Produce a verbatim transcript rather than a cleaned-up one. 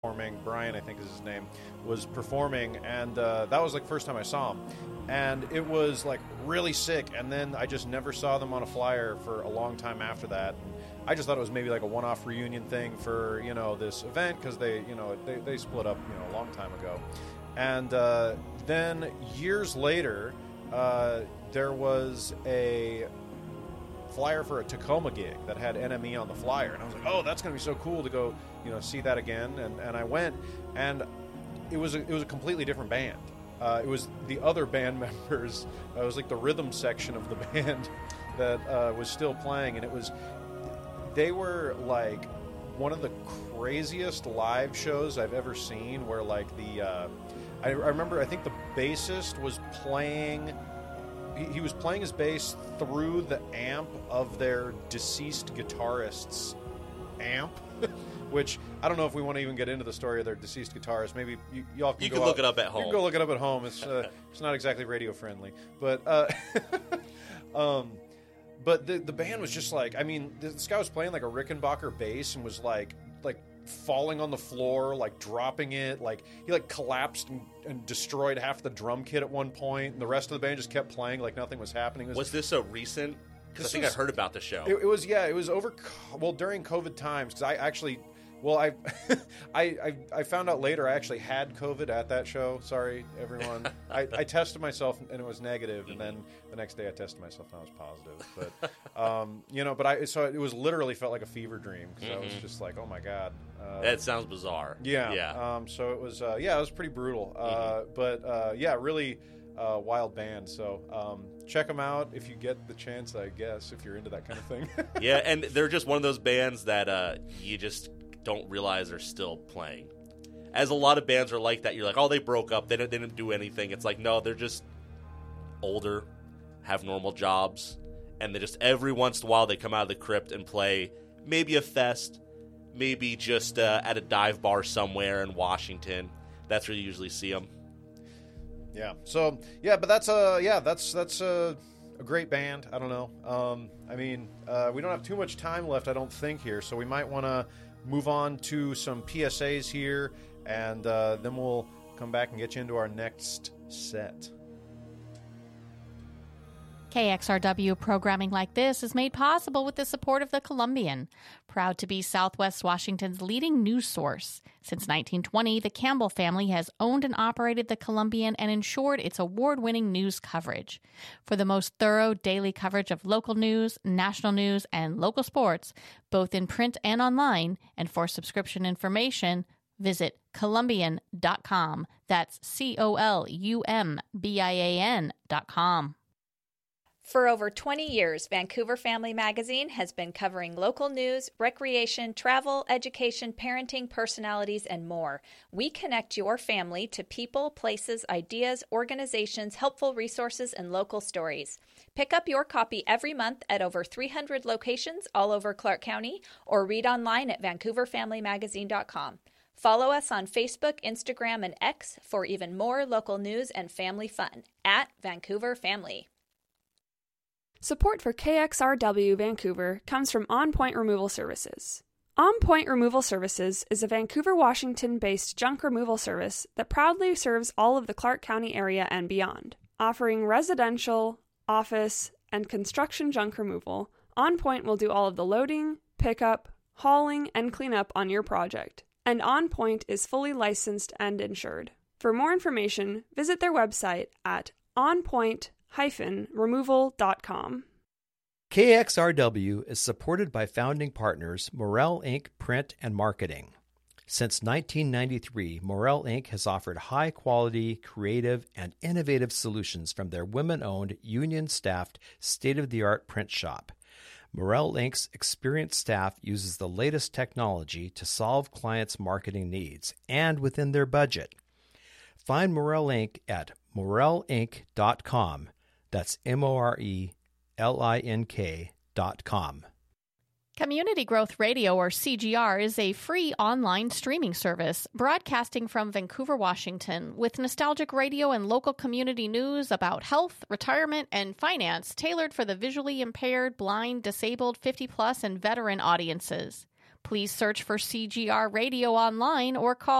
performing. Brian, I think is his name, was performing, and uh, that was like the first time I saw him, and it was like really sick. And then I just never saw them on a flyer for a long time after that. And I just thought it was maybe like a one-off reunion thing for you know this event because they you know they, they split up you know a long time ago, and uh, then years later uh, there was a flyer for a Tacoma gig that had N M E on the flyer, and I was like, oh, that's going to be so cool to go, you know, see that again. And, and I went, and it was a, it was a completely different band. Uh, it was the other band members. Uh, it was like the rhythm section of the band that uh, was still playing, and it was they were like one of the craziest live shows I've ever seen. Where like the uh, I, I remember I think the bassist was playing. He was playing his bass through the amp of their deceased guitarist's amp, which I don't know if we want to even get into the story of their deceased guitarist. Maybe you, y'all can you go can out, look it up at home. You can go look it up at home. It's uh, it's not exactly radio friendly, but uh, um, but the the band was just like, I mean, this guy was playing like a Rickenbacker bass and was like like. falling on the floor, like dropping it, like he like collapsed and, and destroyed half the drum kit at one point, and the rest of the band just kept playing like nothing was happening. It was, was this a recent? Because I think was, I heard about the show. It, it was yeah, it was over well during COVID times because I actually. Well, I, I, I, I found out later I actually had COVID at that show. Sorry, everyone. I, I tested myself and it was negative, and then the next day I tested myself and I was positive. But, um, you know, but I so it was literally felt like a fever dream because mm-hmm. I was just like, oh my god. Uh, that sounds bizarre. Yeah, yeah. Um, so it was, uh, yeah, it was pretty brutal. Uh, mm-hmm. But uh, yeah, really uh, wild band. So um, check them out if you get the chance. I guess if you're into that kind of thing. Yeah, and they're just one of those bands that uh, you just. Don't realize they're still playing. As a lot of bands are like that, you're like, oh, they broke up, they didn't, they didn't do anything. It's like, no, they're just older, have normal jobs, and they just every once in a while they come out of the crypt and play maybe a fest, maybe just uh, at a dive bar somewhere in Washington. That's where you usually see them. Yeah. So yeah, but that's a uh, yeah, that's that's a, a great band. I don't know. Um, I mean, uh, we don't have too much time left, I don't think here, so we might want to. Move on to some P S As here, and uh, then we'll come back and get you into our next set. K X R W programming like this is made possible with the support of the Columbian, proud to be Southwest Washington's leading news source. Since nineteen twenty, the Campbell family has owned and operated the Columbian and ensured its award-winning news coverage. For the most thorough daily coverage of local news, national news, and local sports, both in print and online, and for subscription information, visit columbian dot com. That's C O L U M B I A N dot com. For over twenty years, Vancouver Family Magazine has been covering local news, recreation, travel, education, parenting, personalities, and more. We connect your family to people, places, ideas, organizations, helpful resources, and local stories. Pick up your copy every month at over three hundred locations all over Clark County, or read online at vancouver family magazine dot com. Follow us on Facebook, Instagram, and X for even more local news and family fun at Vancouver Family. Support for K X R W Vancouver comes from On Point Removal Services. On Point Removal Services is a Vancouver, Washington-based junk removal service that proudly serves all of the Clark County area and beyond. Offering residential, office, and construction junk removal, On Point will do all of the loading, pickup, hauling, and cleanup on your project. And On Point is fully licensed and insured. For more information, visit their website at on point removal dot com. K X R W is supported by founding partners Morel Incorporated. Print and Marketing. Since nineteen ninety-three, Morel Incorporated has offered high-quality, creative, and innovative solutions from their women-owned, union-staffed, state-of-the-art print shop. Morel Incorporated's experienced staff uses the latest technology to solve clients' marketing needs and within their budget. Find Morel Incorporated at morel inc dot com. That's M O R E L I N K dot com. Community Growth Radio, or C G R, is a free online streaming service broadcasting from Vancouver, Washington, with nostalgic radio and local community news about health, retirement, and finance tailored for the visually impaired, blind, disabled, fifty plus, and veteran audiences. Please search for C G R Radio online or call